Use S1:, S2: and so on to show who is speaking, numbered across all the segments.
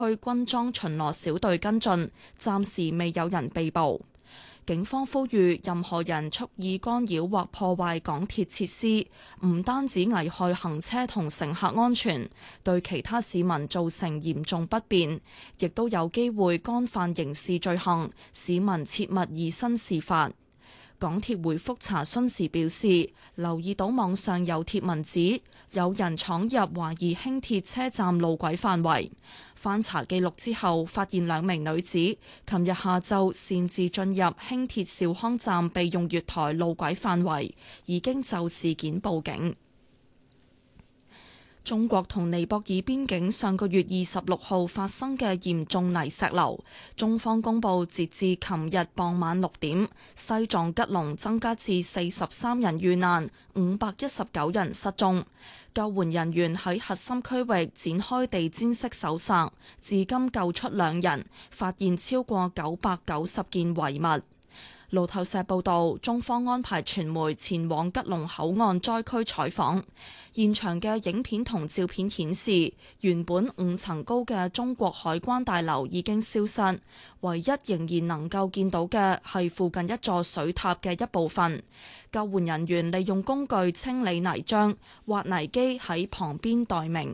S1: 軍裝巡邏小隊跟進，暫時未有人被捕。警方呼籲任何人蓄意干擾或破壞港鐵設施，唔單止危害行車同乘客安全，對其他市民造成嚴重不便，亦都有機會干犯刑事罪行，市民切勿以身試法。港鐵回覆查詢時表示，留意到網上有貼文指有人闖入懷疑輕鐵車站路軌範圍，翻查記錄之後，發現兩名女子琴日下晝擅自進入輕鐵兆康站備用月台路軌範圍，已經就事件報警。中國同尼泊爾邊境上個月26號發生嘅嚴重泥石流，中方公布截至琴日傍晚6點，西藏吉隆增加至43人遇難，519人失蹤。救援人員喺核心區域展開地毯式搜索，至今救出2人，發現超過990件遺物。路透社報道，中方安排傳媒前往吉隆口岸災區採訪，現場嘅影片同照片顯示，原本5層高嘅中國海關大樓已經消失，唯一仍然能夠見到嘅係附近一座水塔嘅一部分。救援人員利用工具清理泥漿，挖泥機喺旁邊待命。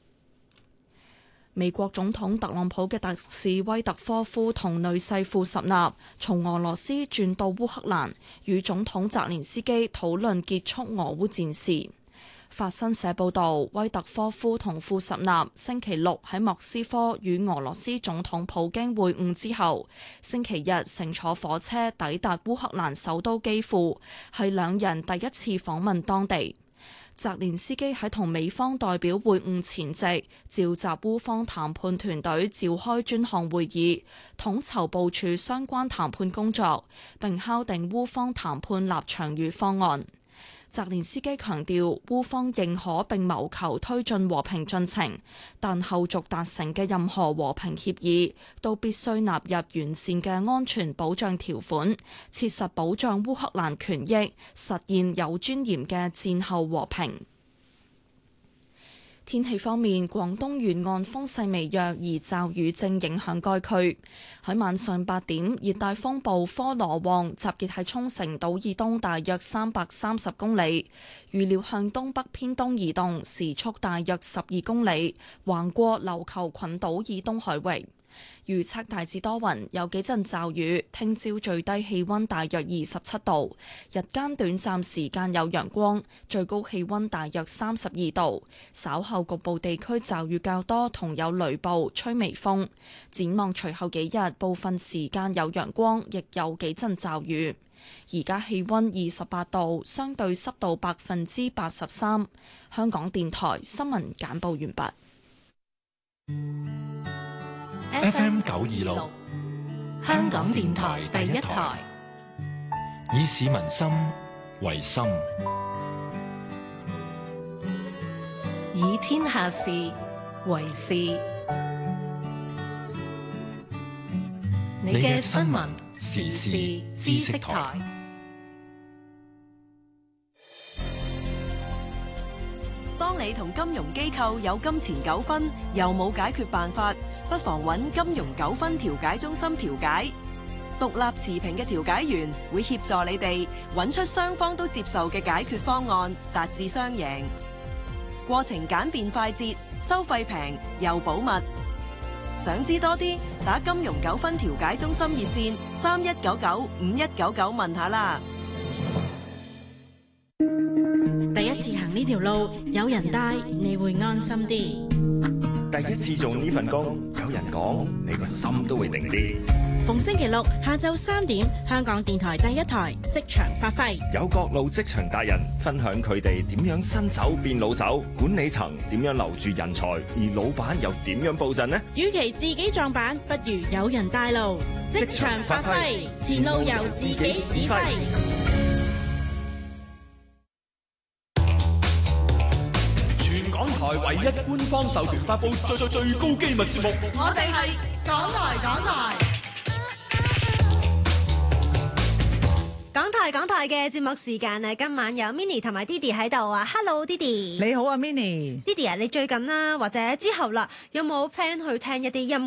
S1: 美國總統特朗普嘅特使威特科夫同女婿庫什納從俄羅斯轉到烏克蘭，與總統澤連斯基討論結束俄烏戰事。法新社報導，威特科夫同庫什納星期六喺莫斯科與俄羅斯總統普京會晤之後，星期日乘坐火車抵達烏克蘭首都基輔，係兩人第一次訪問當地。澤連斯基喺同美方代表會晤前夕，召集烏方談判團隊召開專項會議，統籌部署相關談判工作，並敲定烏方談判立場與方案。澤連斯基強調，烏方認可並謀求推進和平進程，但後續達成嘅任何和平協議都必須納入完善嘅安全保障條款，切實保障烏克蘭權益，實現有尊嚴嘅戰後和平。天氣方面，廣東沿岸風勢微弱，而驟雨正影響該區。喺晚上8點，熱帶風暴科羅旺集結喺沖繩島以東大約330公里，預料向東北偏東移動，時速大約12公里，橫過琉球群島以東海域。預測大致多雲，有幾陣驟雨。聽朝最低氣溫大約27度，日間短暫時間有陽光，最高氣溫大約32度。稍後局部地區驟雨較多，同有雷暴，吹微風。展望隨後幾日，部分時間有陽光，亦有幾陣驟雨。而家氣溫28度，相對濕度83%。香港電台新聞簡報完畢。
S2: FM 926，香港電台第一台，以市民心為心，
S3: 以天下事為事。你嘅新聞時事知識台。
S4: 當你同金融機構有金錢糾紛，又冇解決辦法，不妨揾金融糾紛調解中心調解。獨立持平嘅調解員會協助你哋揾出雙方都接受嘅解決方案，達至雙贏。過程簡便快捷，收費平又保密。想知多啲，打金融糾紛調解中心熱線31995199問下啦。
S5: 第一次行呢條路，有人帶你會安心啲。
S6: 第一次做呢份工，有人講，你個心都會定啲。
S5: 逢星期六下晝3點，香港電台第一台職場發揮，
S6: 有各路職場達人分享佢哋點樣新手變老手，管理層點樣留住人才，而老闆又點樣布陣呢？
S5: 與其自己撞板，不如有人帶路。職場發揮，前路由自己指揮。
S7: 台唯一官方授權發佈最高機密節目，
S8: 我哋係港台。港港台嘅節目時間啊，今晚有 Minnie 同埋 Didi 喺度啊 ，Hello Didi，
S9: 你好啊 Minnie，Didi
S8: 啊，你最近啦或者之後啦，有冇 plan 去聽一啲音